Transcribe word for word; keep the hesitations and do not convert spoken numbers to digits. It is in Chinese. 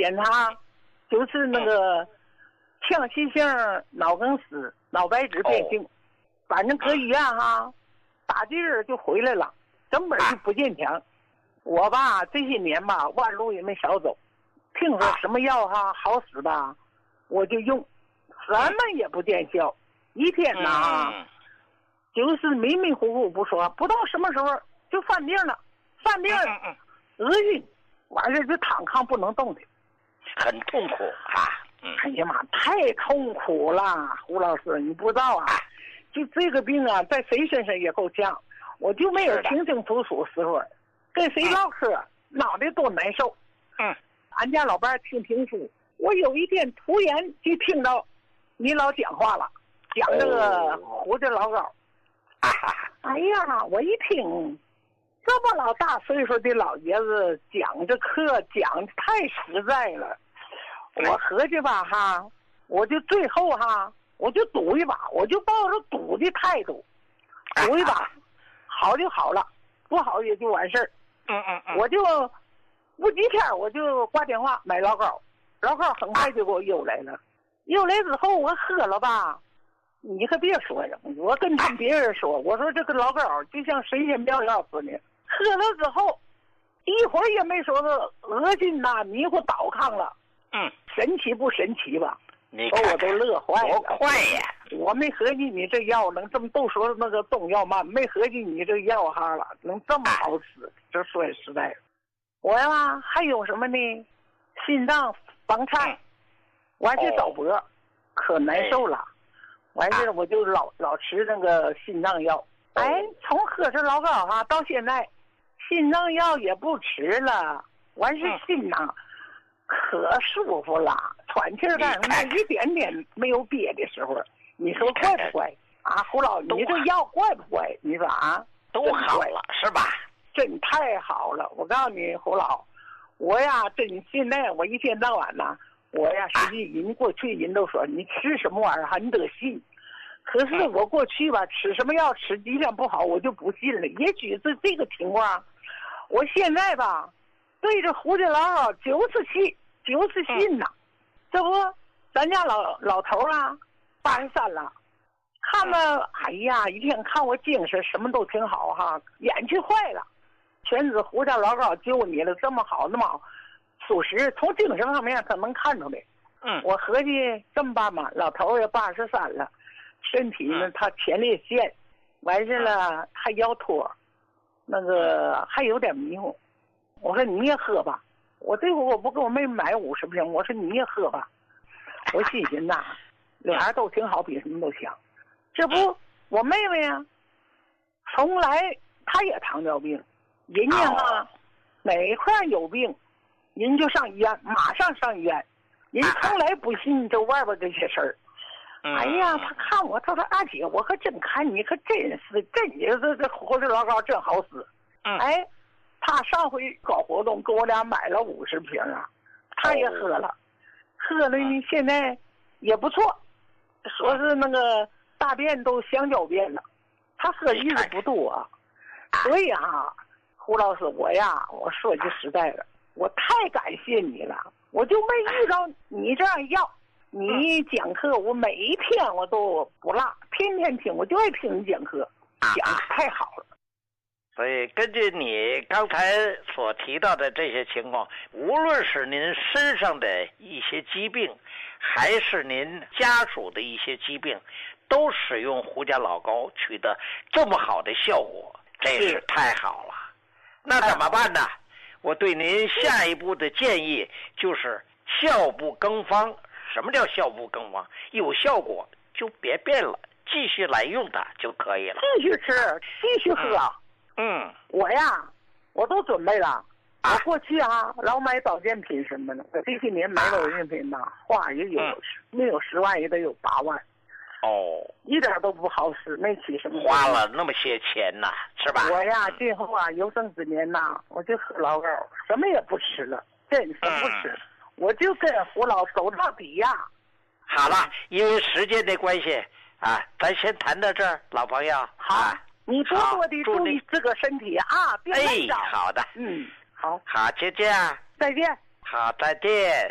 检查就是那个腔隙性脑梗死、脑白质变性，哦、反正搁医院哈，打劲儿就回来了，根本就不坚强。我吧这些年吧弯路也没少走，听说什么药哈好使吧，我就用，什么也不见效，一天呐、嗯、就是迷迷糊糊不说，不知道什么时候就犯病了，犯病了，恶心，完了就躺炕不能动的， 很痛苦啊！ 嗯、哎呀妈，太痛苦了，胡老师，你不知道啊，就这个病啊，在谁身上也够呛，我就没有清清楚楚时候。跟谁唠嗑，嗯、脑袋多难受。 嗯， 俺家老伴听评书，我有一天突然就听到你老讲话了，讲这个胡子老高。 啊、 哎呀，我一听，这么老大岁数的老爷子讲这课讲太实在了，我合计吧哈，我就最后哈，我就赌一把，我就抱着赌的态度，赌一把，好就好了，不好也就完事儿。 嗯嗯嗯， 我就不几天我就挂电话买老高，老高很快就给我邮来了，邮来之后我喝了吧，你可别说呀，我跟他们别人说，我说这个老高就像神仙妙药似的，喝了之后一会儿也没说是恶心呐、迷糊倒炕了。 嗯， 神奇不神奇吧？ 你看看我都乐坏了， 多快呀！ 我没合计你这药能这么，都说那个中药嘛，没合计你这药哈了能这么好使，这说实在的。我呀还有什么呢？心脏房颤，完事早搏，哦、可难受了。完事我就老老吃那个心脏药。哎，从喝这老高哈到现在，心脏药也不吃了，完事心呐。嗯可舒服了，喘气儿干什么？一点点没有憋的时候，你说怪不怪啊？胡老，你这药怪不怪？你说啊， 都好了是吧？ 真太好了！我告诉你，胡老，我呀，真现在我一天到晚呐，我呀，实际人过去人都说你吃什么玩意儿哈，你得信。可是我过去吧，吃什么药吃剂量不好，我就不信了。也许是这个情况，我现在吧，对着胡家老高就是信。就是信呐，这不，咱家老老头啊，八十三了，看了，哎呀，一天看我精神什么都挺好哈，眼睛坏了，全指胡家老高救你了，这么好那么好，属实从精神方面他能看出来。 嗯， 我合计这么办吧，老头也八十三了，身体呢他前列腺，完事了还腰托，那个还有点迷糊，我说你也喝吧。我这会我不给我妹买五十瓶，我说你也喝吧。我心寻呐，俩人都挺好，比什么都强。这不，我妹妹呀、啊，从来她也糖尿病，人家哈哪块有病，人就上医院，马上上医院，人从来不信这外边这些事儿。哎呀，他看我，他说阿姐，我可真看你可真是真也是这胡子老高真好使。哎。他上回搞活动，跟我俩买了五十瓶啊，他也喝了，喝了呢，现在也不错，说是那个大便都香蕉便了，他喝日子不多，所以啊，胡老师，我呀，我说句实在的，我太感谢你了，我就没遇到你这样要，你讲课我每一天我都不落，天天听，我就爱听你讲课，讲的太好了。 所以根据你刚才所提到的这些情况，无论是您身上的一些疾病，还是您家属的一些疾病，都使用胡家老高取得这么好的效果，这是太好了。那怎么办呢？我对您下一步的建议就是效不更方。什么叫效不更方？有效果就别变了，继续来用它就可以了。 继续吃，继续喝。嗯嗯， 我呀，我都准备了。我过去啊，老买保健品什么的，我这些年买保健品呐，花也有，嗯、没有十万也得有八万。 哦， 一点都不好使，没起什么。 花了那么些钱呐，是吧？ 我呀，今后啊，有生之年呐，我就喝老高，什么也不吃了，真是不吃，嗯、我就跟胡老走到底呀。 好了，因为时间的关系啊，咱先谈到这儿，老朋友。 好。啊你多多的注意这个身体啊，别累着。 哎，好的， 嗯，好， 好，就这样， 再见。 好，再见。